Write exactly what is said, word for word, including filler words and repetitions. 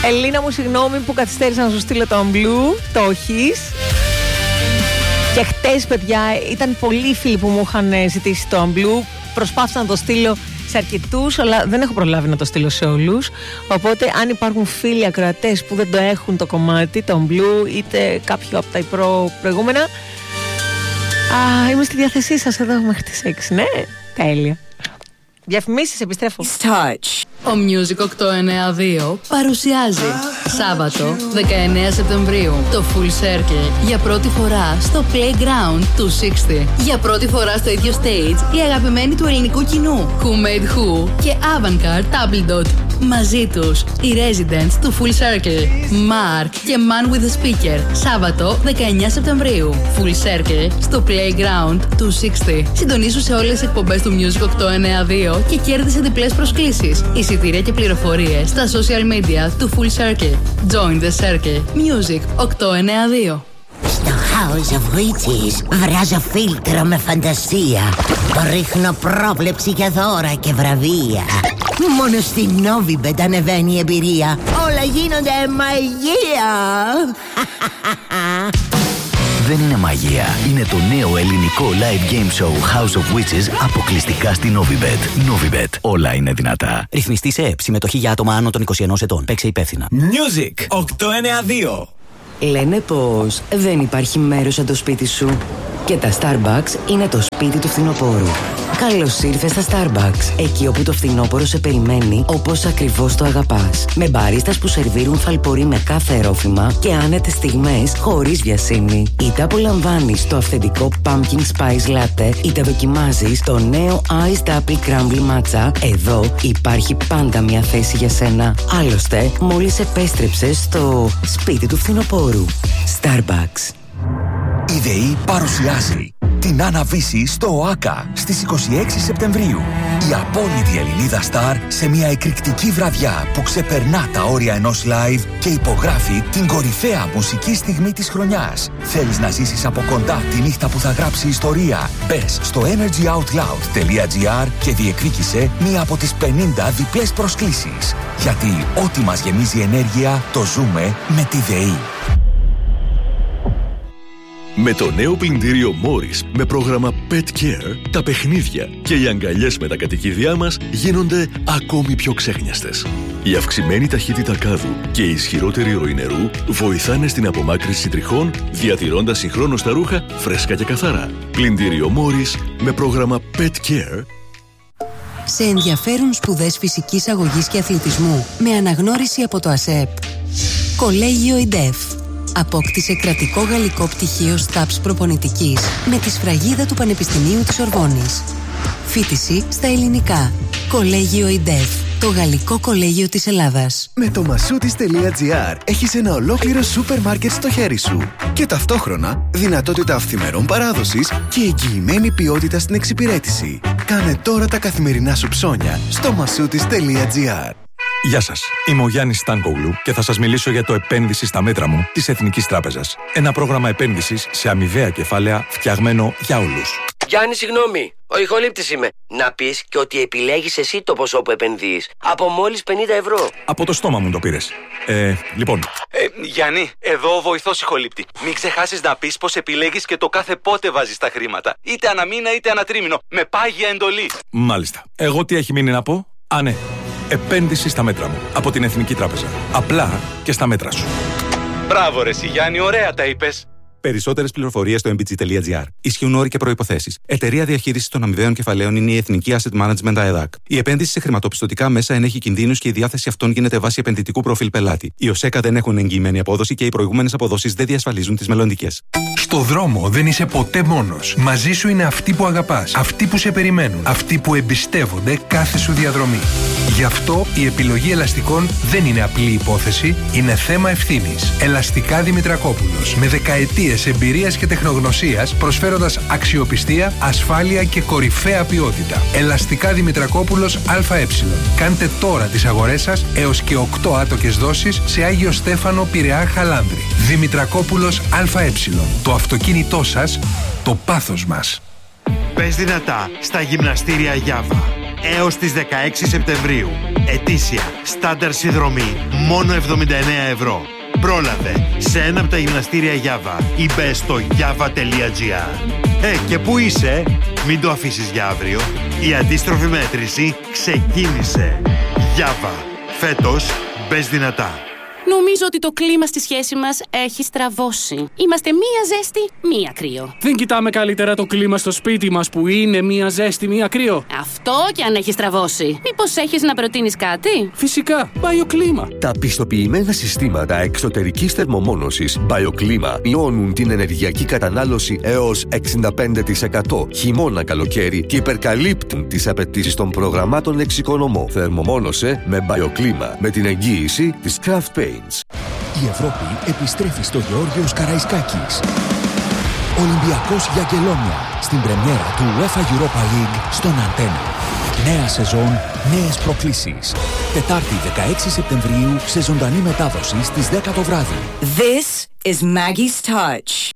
Ελίνα μου, συγγνώμη που καθυστέρησα να σου στείλω το Blue. Το έχεις. Και χτες, παιδιά, ήταν πολλοί φίλοι που μου είχαν ζητήσει το Blue. Προσπάθησα να το στείλω σε αρκετούς, αλλά δεν έχω προλάβει να το στείλω σε όλους. Οπότε, αν υπάρχουν φίλοι ακροατές που δεν το έχουν το κομμάτι, το Blue, είτε κάποιο από τα προ... προηγούμενα, α, είμαι στη διάθεσή σας εδώ μέχρι τις έξι, ναι, τέλεια. Διαφημίσεις, επιστρέφω. Ο Music οκτώ εννιά δύο παρουσιάζει Σάββατο δεκαεννέα Σεπτεμβρίου το Full Circle για πρώτη φορά στο Playground του εξήντα. Για πρώτη φορά στο ίδιο stage οι αγαπημένοι του ελληνικού κοινού Who Made Who και Avantgarde Tabledot. Μαζί τους οι Residents του Full Circle, Mark και Man with a Speaker. Σάββατο δεκαεννέα Σεπτεμβρίου. Full Circle στο Playground του εξήντα. Συντονίσου σε όλες τις εκπομπές του Music οκτώ εννιά δύο και κέρδισε διπλές προσκλήσεις. Εισιτήρια και πληροφορίες στα social media του Full Circle. Join the Circle. Music οκτώ εννιά δύο. Στο House of Witches βράζω φίλτρο με φαντασία. Ρίχνω πρόβλεψη για δώρα και βραβεία. Μόνο στην Novibet ανεβαίνει η εμπειρία. Όλα γίνονται μαγεία. Δεν είναι μαγεία. Είναι το νέο ελληνικό live game show House of Witches αποκλειστικά στη Novibet. Novibet. Όλα είναι δυνατά. Ρυθμιστή σε ΕΠ. Συμμετοχή για άτομα άνω των είκοσι ενός ετών. Παίξε υπεύθυνα. Music οκτώ εννιά δύο. Λένε πως δεν υπάρχει μέρος σαν το σπίτι σου. Και τα Starbucks είναι το σπίτι του φθινοπόρου. Καλώς ήρθες στα Starbucks, εκεί όπου το φθινόπωρο σε περιμένει όπως ακριβώς το αγαπάς. Με μπαρίστας που σερβίρουν φαλπορί με κάθε ερόφημα και άνετες στιγμές χωρίς βιασύνη. Είτε απολαμβάνεις το αυθεντικό Pumpkin Spice Latte, είτε δοκιμάζεις το νέο Iced Apple Crumble Matcha, εδώ υπάρχει πάντα μια θέση για σένα. Άλλωστε, μόλις επέστρεψες στο σπίτι του φθινοπόρου. Starbucks. Η ΔΕΗ παρουσιάζει την Αναβίση στο ΟΑΚΑ στις είκοσι έξι Σεπτεμβρίου. Η απόλυτη Ελληνίδα Σταρ σε μια εκρηκτική βραδιά που ξεπερνά τα όρια ενός live και υπογράφει την κορυφαία μουσική στιγμή της χρονιάς. Θέλεις να ζήσεις από κοντά τη νύχτα που θα γράψει ιστορία? Μπες στο energy out loud τελεία gr και διεκδίκησε μία από τις πενήντα διπλές προσκλήσεις. Γιατί ό,τι μας γεμίζει ενέργεια το ζούμε με τη ΔΕΗ. Με το νέο πλυντήριο Morris με πρόγραμμα Pet Care, τα παιχνίδια και οι αγκαλιές με τα κατοικίδια μας γίνονται ακόμη πιο ξέχνιαστες. Η αυξημένη ταχύτητα κάδου και η ισχυρότερη ροή νερού βοηθάνε στην απομάκρυνση τριχών, διατηρώντας συγχρόνως τα ρούχα φρέσκα και καθαρά. Πλυντήριο Morris με πρόγραμμα Pet Care. Σε ενδιαφέρουν σπουδές φυσικής αγωγής και αθλητισμού με αναγνώριση από το ΑΣΕΠ. Κολέγιο ΙΝΤΕΦ. Απόκτησε κρατικό γαλλικό πτυχίο ΣΤΑΠΣ προπονητικής με τη σφραγίδα του Πανεπιστημίου της Ορβόνης. Φοιτηση στα ελληνικά. Κολέγιο ΙΝΤΕΦ. Το γαλλικό κολέγιο της Ελλάδας. Με το masoutis.gr έχεις ένα ολόκληρο σούπερ μάρκετ στο χέρι σου. Και ταυτόχρονα δυνατότητα αυθημερών παράδοσης και εγγυημένη ποιότητα στην εξυπηρέτηση. Κάνε τώρα τα καθημερινά σου ψώνια στο masoutis.gr. Γεια σας, είμαι ο Γιάννης Στάνκογλου και θα σας μιλήσω για το επένδυση στα μέτρα μου της Εθνικής Τράπεζας. Ένα πρόγραμμα επένδυσης σε αμοιβαία κεφάλαια φτιαγμένο για όλους. Γιάννη, συγγνώμη, ο ηχολήπτης είμαι. Να πεις και ότι επιλέγεις εσύ το ποσό που επενδύεις. Από μόλις πενήντα ευρώ. Από το στόμα μου το πήρες. Ε, λοιπόν. Ε, Γιάννη, εδώ ο βοηθός ηχολήπτη. Μην ξεχάσεις να πεις πως επιλέγεις και το κάθε πότε βάζεις τα χρήματα. Είτε αναμήνα είτε ανατρίμηνο. Με πάγια εντολή. Μάλιστα. Εγώ τι έχει μείνει να πω? Α, ναι. Επένδυση στα μέτρα μου. Από την Εθνική Τράπεζα. Απλά και στα μέτρα σου. Μπράβο ρε συ Γιάννη, ωραία τα είπες. Περισσότερες πληροφορίες στο εμ μπι τζι τελεία τζι άρ. Ισχύουν όροι και προϋποθέσεις. Εταιρεία διαχείρισης των αμοιβαίων κεφαλαίων είναι η Εθνική Asset Management ΑΕΔΑΚ. Η επένδυση σε χρηματοπιστωτικά μέσα ενέχει κινδύνους και η διάθεση αυτών γίνεται βάσει επενδυτικού προφίλ πελάτη. Οι ΟΣΕΚΑ δεν έχουν εγγυημένη απόδοση και οι προηγούμενες αποδόσεις δεν διασφαλίζουν τις μελλοντικές. Στο δρόμο δεν είσαι ποτέ μόνος. Μαζί σου είναι αυτοί που αγαπάς, αυτοί που σε περιμένουν, αυτοί που εμπιστεύονται κάθε σου διαδρομή. Γι' αυτό η επιλογή ελαστικών δεν είναι απλή υπόθεση, είναι θέμα ευθύνης. Ελαστικά Δημητρακόπουλος. Με δεκαετίες εμπειρίας και τεχνογνωσίας, προσφέροντας αξιοπιστία, ασφάλεια και κορυφαία ποιότητα. Ελαστικά Δημητρακόπουλος ΑΕ. Κάντε τώρα τις αγορές σας έως και οκτώ άτοκες δόσεις σε Άγιο Στέφανο, Πειραιά, Χαλάνδρη. Δημητρακόπουλος ΑΕ. Το αυτοκίνητό σας, το πάθος μας. Πες δυνατά στα γυμναστήρια Γιάβα έως τις δεκαέξι Σεπτεμβρίου. Ετήσια, στάνταρ συνδρομή, μόνο εβδομήντα εννέα ευρώ. Πρόλαβε σε ένα από τα γυμναστήρια Java ή μπε στο java τελεία gr. Ε, και πού είσαι? Μην το αφήσεις για αύριο. Η αντίστροφη μέτρηση ξεκίνησε. Java. Φέτος μπες δυνατά. Νομίζω ότι το κλίμα στη σχέση μας έχει στραβώσει. Είμαστε μία ζέστη, μία κρύο. Δεν κοιτάμε καλύτερα το κλίμα στο σπίτι μας που είναι μία ζέστη, μία κρύο? Αυτό κι αν έχει στραβώσει. Μήπως έχεις να προτείνεις κάτι? Φυσικά, BioClima. Τα πιστοποιημένα συστήματα εξωτερικής θερμομόνωσης BioClima μειώνουν την ενεργειακή κατανάλωση έως εξήντα πέντε τοις εκατό χειμώνα-καλοκαίρι και υπερκαλύπτουν τις απαιτήσεις των προγραμμάτων εξοικονομώ. Θερμομόνωσε με BioClima με την εγγύηση της Craft Paints. Η Ευρώπη επιστρέφει στο Γεώργιος Καραϊσκάκης. Ολυμπιακός για Αγγελόνια στην πρεμιέρα του UEFA Europa League στον Αντένα. Νέα σεζόν, νέες προκλήσεις. Τετάρτη δεκαέξι Σεπτεμβρίου σε ζωντανή μετάδοση στις δέκα το βράδυ. This is Maggie's Touch.